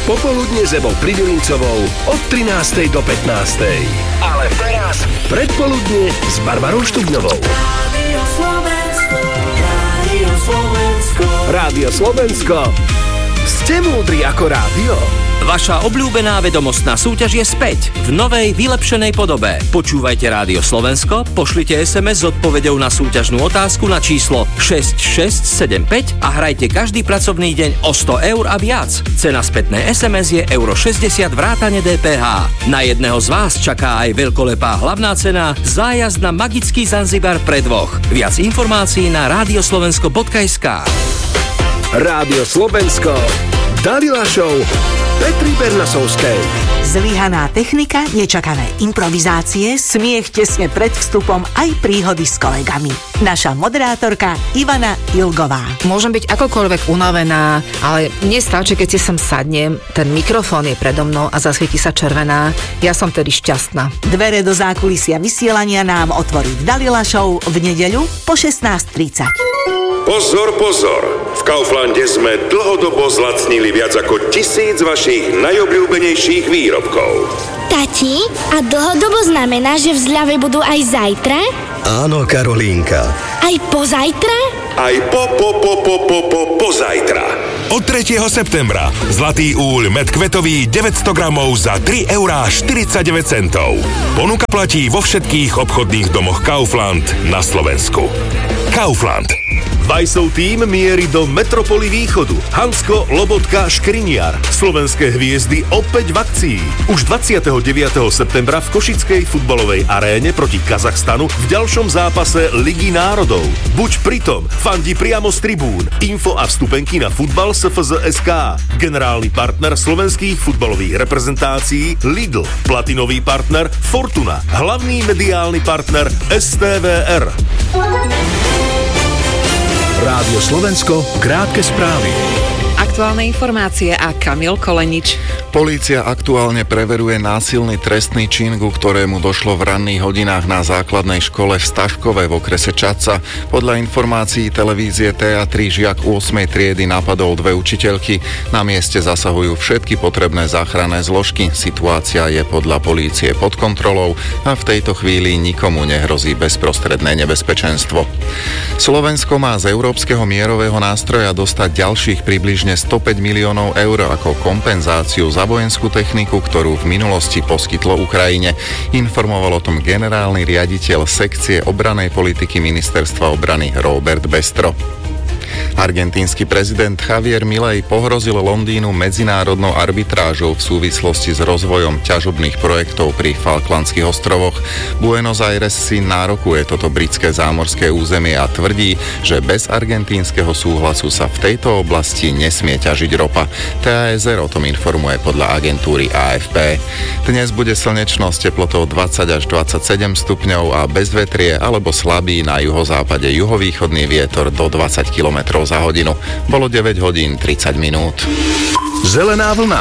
Popoludne s Ebou Pribylíncovou od 13. do 15. Ale teraz predpoludne s Barbarou Štubňovou. Rádio Slovensko. Ste múdri ako rádio? Vaša obľúbená vedomostná súťaž je späť v novej, vylepšenej podobe. Počúvajte Rádio Slovensko, pošlite SMS s odpoveďou na súťažnú otázku na číslo 6675 a hrajte každý pracovný deň o 100 eur a viac. Cena spätnej SMS je euro 60 vrátane DPH. Na jedného z vás čaká aj veľkolepá hlavná cena zájazd na magický Zanzibar pre dvoch. Viac informácií na radioslovensko.sk. Rádio Slovensko. Dalila Show Petry Bernasovskej. Zlyhaná technika, nečakané improvizácie, smiech tesne pred vstupom aj príhody s kolegami. Naša moderátorka Ivana Ilgová. Môžem byť akokoľvek unavená, ale mne stačí, keď si sem sadnem, ten mikrofón je predo mnou a zasvieti sa červená. Ja som tedy šťastná. Dvere do zákulisia vysielania nám otvorí Dalila Show v nedeľu po 16:30. Pozor, pozor! V Kauflande sme dlhodobo zlacnili viac ako 1000 vašich najobľúbenejších výrobkov. Tati, a dlhodobo znamená, že v zľave budú aj zajtra? Áno, Karolínka. Aj pozajtra? Aj pozajtra. Od 3. septembra Zlatý úľ medkvetový 900 gramov za 3,49 €. Ponuka platí vo všetkých obchodných domoch Kaufland na Slovensku. Kaufland. Vajsov tím mierí do metropoly východu. Hansko, Lobotka, Škriniar. Slovenské hviezdy opäť v akcii. Už 29. septembra v Košickej futbalovej aréne proti Kazachstanu v ďalšom zápase Ligy národov. Buď pritom, fandi priamo z tribún. Info a vstupenky na futbal SFZ.sk. Generálny partner slovenských futbalových reprezentácií Lidl. Platinový partner Fortuna. Hlavný mediálny partner STVR. Rádio Slovensko, krátke správy. Aktuálne informácie a Kamil Kolenič. Polícia aktuálne preveruje násilný trestný čin, ku ktorému došlo v ranných hodinách na základnej škole v Staškove v okrese Čadca. Podľa informácií televízie TA3 žiak 8. triedy napadol 2 učiteľky. Na mieste zasahujú všetky potrebné záchranné zložky. Situácia je podľa polície pod kontrolou a v tejto chvíli nikomu nehrozí bezprostredné nebezpečenstvo. Slovensko má z Európskeho mierového nástroja dostať ďalších približne 105 miliónov eur ako kompenzáciu za vojenskú techniku, ktorú v minulosti poskytlo Ukrajine. Informoval o tom generálny riaditeľ sekcie obranej politiky Ministerstva obrany Robert Bestro. Argentínsky prezident Javier Milei pohrozil Londýnu medzinárodnou arbitrážou v súvislosti s rozvojom ťažobných projektov pri Falklandských ostrovoch. Buenos Aires si nárokuje toto britské zámorské územie a tvrdí, že bez argentínskeho súhlasu sa v tejto oblasti nesmie ťažiť ropa. TASR o tom informuje podľa agentúry AFP. Dnes bude slnečno s teplotou 20 až 27 stupňov a bez vetrie alebo slabý na juhozápade juhovýchodný vietor do 20 km za hodinu. Bolo 9 hodín 30 minút. Zelená vlna.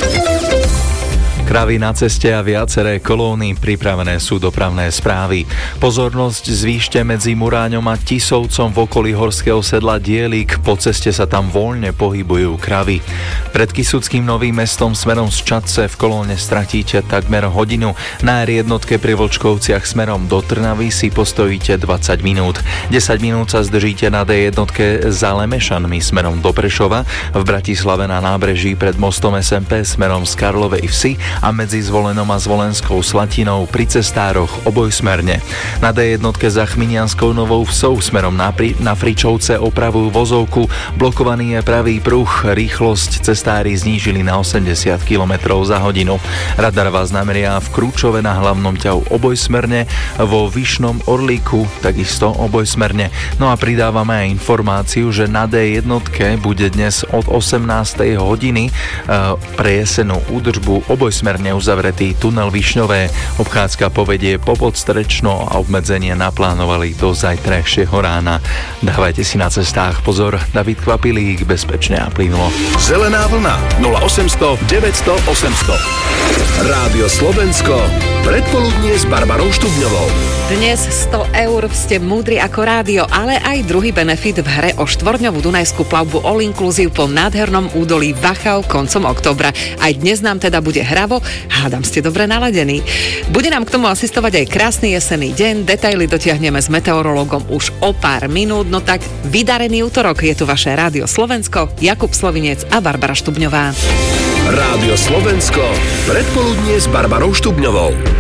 Kravy na ceste a viaceré kolóny, pripravené sú dopravné správy. Pozornosť zvýšte medzi Muráňom a Tisovcom v okolí horského sedla Dielik. Po ceste sa tam voľne pohybujú kravy. Pred Kysuckým Novým Mestom smerom z Čadce v kolóne stratíte takmer hodinu. Na R1 pri Vlčkovciach smerom do Trnavy si postojíte 20 minút. 10 minút sa zdržíte na D1 za Lemešanmi smerom do Prešova. V Bratislave na nábreží pred mostom SMP smerom z Karlovej Vsi a medzi Zvolenom a Zvolenskou Slatinou pri cestároch obojsmerne. Na D1 za Chminianskou Novou Vsou smerom na Fričovce opravujú vozovku. Blokovaný je pravý pruh. Rýchlosť cestári znížili na 80 km za hodinu. Radar vás nameria v Krúčove na hlavnom ťahu obojsmerne, vo Vyšnom Orlíku takisto obojsmerne. No a pridávame aj informáciu, že na D1 bude dnes od 18. hodiny pre jesenú údržbu obojsmerne uzavretý tunel Višňové. Obchádzka povedie po Podstrečno a obmedzenie naplánovali do zajtrajšieho rána. Dávajte si na cestách pozor. David Kvapilík, bezpečne a plynulo. Zelená vlna 0800 900 800. Rádio Slovensko. Predpoludnie s Barbarou Štubňovou. Dnes 100 eur, ste múdri ako rádio, ale aj druhý benefit v hre o 4-dňovú dunajskú plavbu All Inclusive po nádhernom údolí Wachau koncom októbra. Aj dnes nám teda bude hravo, hádam ste dobre naladení. Bude nám k tomu asistovať aj krásny jesenný deň, detaily dotiahneme s meteorológom už o pár minút, no tak vydarený útorok, je tu vaše Rádio Slovensko, Jakub Slovinec a Barbara Štubňová. Rádio Slovensko, predpoludnie s Barbarou Štubňovou.